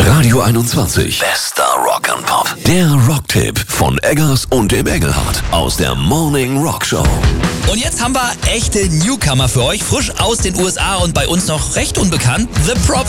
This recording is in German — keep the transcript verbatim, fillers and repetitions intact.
Radio einundzwanzig. Bester Rock and Pop. Der Rocktipp von Eggers und dem Engelhardt aus der Morning Rock Show. Und jetzt haben wir echte Newcomer für euch, frisch aus den U S A und bei uns noch recht unbekannt. The Prop